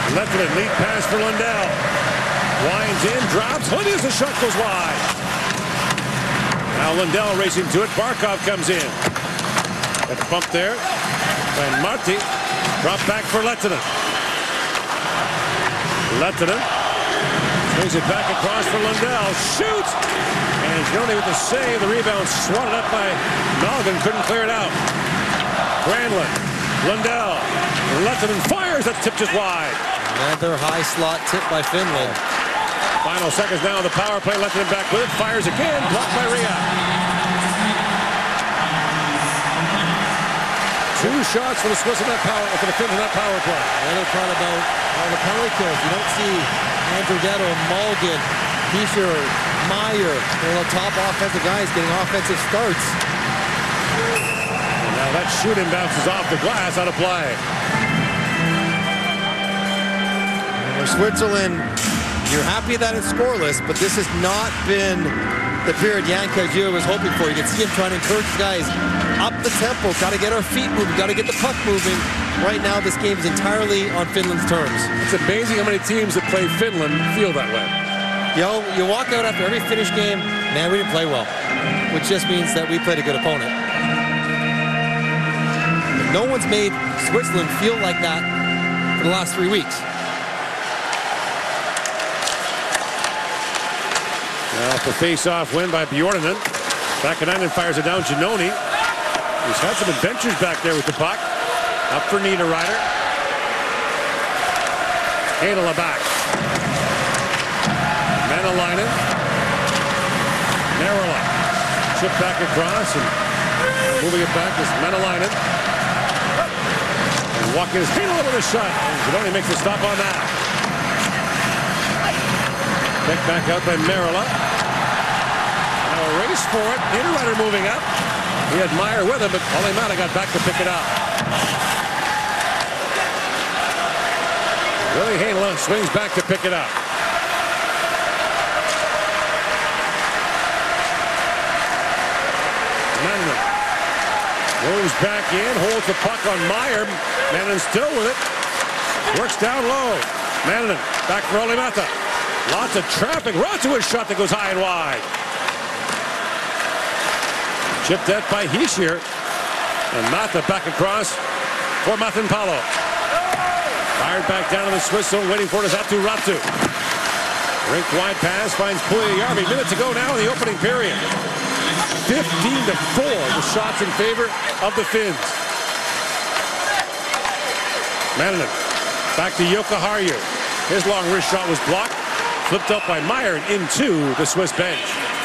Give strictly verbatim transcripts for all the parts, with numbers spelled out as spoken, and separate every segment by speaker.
Speaker 1: Lettinen, lead pass for Lundell. Winds in, drops. Hoodies, the shot goes wide. Now Lundell racing to it. Barkov comes in. Got the bump there. And Marty. Drop back for Lettinen. Lettinen brings it back across for Lundell. Shoots! And Giannone with the save. The rebound swatted up by Malgin. Couldn't clear it out. Granlund. Lundell. Lettinen fires. That tip just wide.
Speaker 2: Another high slot tip by Finland.
Speaker 1: Final seconds now on the power play. Lettinen back with it. Fires again. Blocked by Ria. Two shots for the Swiss in that power, for the Finns in that power play.
Speaker 2: The other part about all the penalty kills, you don't see Andrighetto, Malgin, Hischier, Meier, you know, top offensive guys getting offensive starts.
Speaker 1: And now that shooting bounces off the glass out of play.
Speaker 2: For Switzerland, you're happy that it's scoreless, but this has not been the period Jan Caggiula was hoping for. You can see him trying to encourage guys up the tempo. Got to get our feet moving. Got to get the puck moving. Right now, this game is entirely on Finland's terms.
Speaker 1: It's amazing how many teams that play Finland feel that way.
Speaker 2: You know, you walk out after every Finnish game, man, we didn't play well, which just means that we played a good opponent. But no one's made Switzerland feel like that for the last three weeks.
Speaker 1: Now the face-off win by Bjornen. Vakanainen fires it down. Giannone. He's had some adventures back there with the puck. Up for Niederreiter. Heinola back. Manalainen. Narrola. Chip back across and moving it back is Manalainen. And walking his Heinola with a shot. And Giannone makes a stop on that. Picked back out by Marola. Now a race for it. Niederreiter moving up. He had Meier with him, but Olimata got back to pick it up. Willie Heinola swings back to pick it up. Manning moves back in, holds the puck on Meier. Manning still with it. Works down low. Manning back for Olimata. Lots of traffic. Right to his shot that goes high and wide. Chipped at by Hischier. And Mata back across for Matinpalo. Fired back down to the Swiss zone, waiting for it is Atu Ratu. Rink wide pass finds Puljujärvi. Minute to go now in the opening period. fifteen to four, the shots in favor of the Finns. Manning back to Jokiharju. His long wrist shot was blocked. Flipped up by Meier and into the Swiss bench.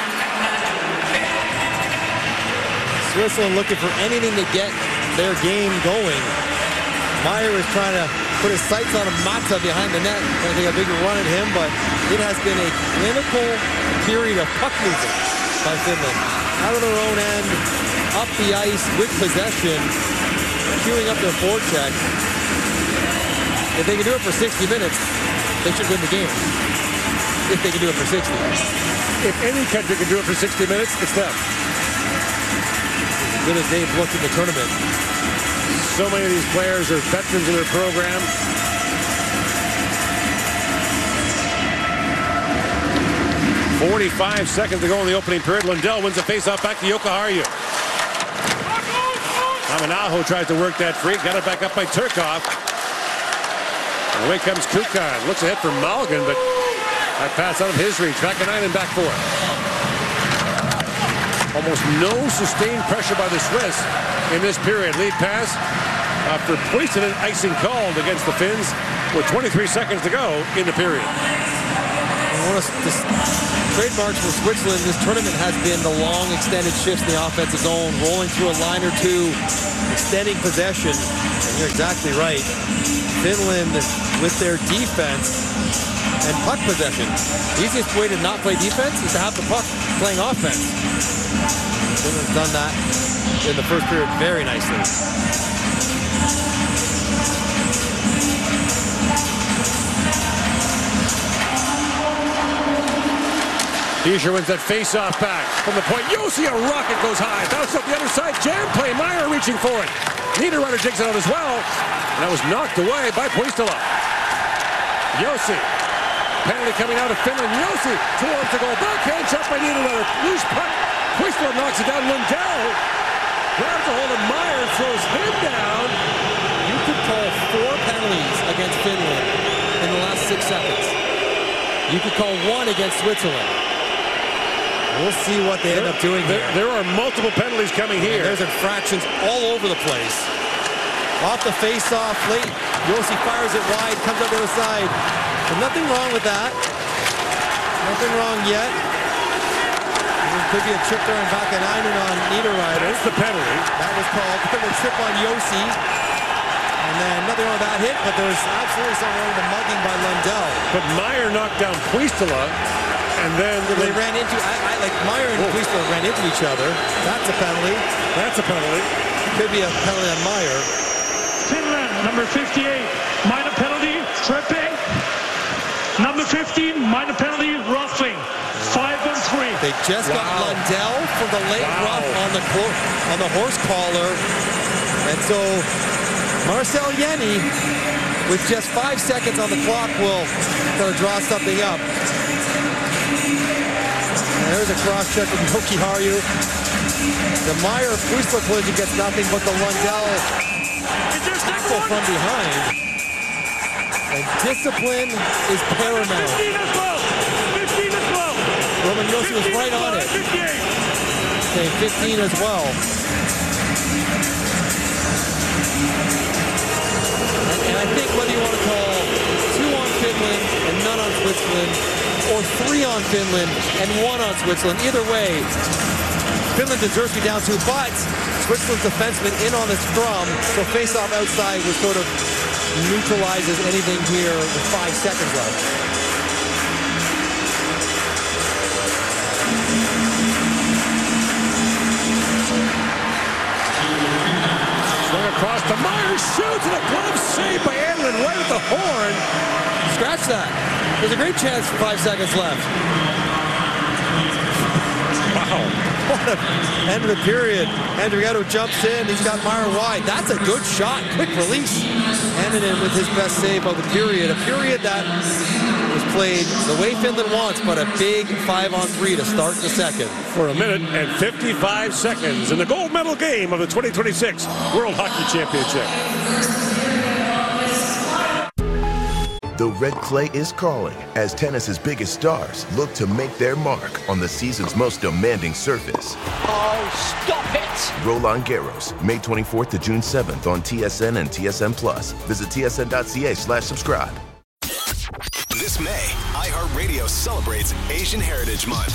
Speaker 2: Switzerland looking for anything to get their game going. Meier is trying to put his sights on a Mata behind the net. I think a bigger run at him, but it has been a clinical period of puck movement by Finland. Out of their own end, up the ice with possession, queuing up their forecheck. If they can do it for sixty minutes, they should win the game. If they can do it for sixty.
Speaker 1: If any country can do it for sixty minutes, it's them.
Speaker 2: As good as they've looked in the tournament.
Speaker 1: So many of these players are veterans of their program. forty-five seconds to go in the opening period. Lundell wins the faceoff back to Jokiharju. Aminaho tries to work that free. Got it back up by Turkov. And away comes Kukan. Looks ahead for Malgin, but that pass out of his reach. Vakanainen back for it. Almost no sustained pressure by the Swiss in this period. Lead pass after Puistinen icing called against the Finns with twenty-three seconds to go in the period.
Speaker 2: One of the trademarks for Switzerland this tournament has been the long extended shifts in the offensive zone, rolling through a line or two, extending possession. And you're exactly right. Finland with their defense and puck possession. The easiest way to not play defense is to have the puck playing offense. Finland's done that in the first period very nicely.
Speaker 1: Hischier wins that face-off back from the point. Josi, a rocket goes high. Bounce up the other side. Jam play. Meier reaching for it. Niederreiter takes it out as well. And that was knocked away by Puistila. Josi. Penalty coming out of Finland. Josi towards the goal. Backhand shot by Niederreiter. Loose puck. Whistler knocks it down. Lundell grabs a hold of Meyer and throws him down.
Speaker 2: You could call four penalties against Finland in the last six seconds. You could call one against Switzerland. We'll see what they
Speaker 1: there,
Speaker 2: end up doing
Speaker 1: there,
Speaker 2: here.
Speaker 1: There are multiple penalties coming here.
Speaker 2: There's infractions all over the place. Off the face-off late. Josi fires it wide, comes up the other side. But nothing wrong with that. Nothing wrong yet. There could be a trip there in Vakanainen on Niederreiter.
Speaker 1: That's the penalty.
Speaker 2: That was called. Could have been a trip on Josi. And then nothing wrong with that hit, but there was absolutely something wrong with the mugging by Lundell.
Speaker 1: But Meyer knocked down Puistila, and then
Speaker 2: they ran into, I, I like Meyer and Puistila ran into each other. That's a penalty.
Speaker 1: That's a penalty.
Speaker 2: Could be a penalty on Meyer.
Speaker 3: Finland, number fifty-eight, minor penalty, tripping. Number fifteen, minor penalty, roughing. Five on three.
Speaker 2: They just wow. got Lundell for the late wow. rough on the on the horse collar, and so Marcel Yenny, with just five seconds on the clock, will try to draw something up. And there's a cross check from Jokiharju. The Meyer-Puistila collision gets nothing but the Lundell tackle from behind. And discipline is paramount.
Speaker 3: fifteen as well. fifteen as well.
Speaker 2: Roman Josi was right on it. Okay, fifteen as well. And, and I think whether you want to call two on Finland and none on Switzerland, or three on Finland and one on Switzerland, either way, Finland deserves to be down two, but Switzerland's defenseman in on the scrum, so face-off outside was sort of neutralizes anything here with five seconds left.
Speaker 1: Swung across to Meyer, shoots, and a glove save by Edlund right at the horn.
Speaker 2: Scratch that. There's a great chance for five seconds left.
Speaker 1: Wow.
Speaker 2: What a end of the period. Andrigetto jumps in. He's got Meyer wide. That's a good shot. Quick release. Annunen with his best save of the period. A period that was played the way Finland wants, but a big five on three to start the second.
Speaker 1: For a minute and fifty-five seconds in the gold medal game of the twenty twenty-six World Hockey Championship.
Speaker 4: The red clay is calling as tennis's biggest stars look to make their mark on the season's most demanding surface.
Speaker 5: Oh, stop it!
Speaker 4: Roland Garros, May twenty-fourth to June seventh on T S N and T S N Plus. Visit T S N dot C A slash subscribe.
Speaker 6: This May, iHeartRadio celebrates Asian Heritage Month.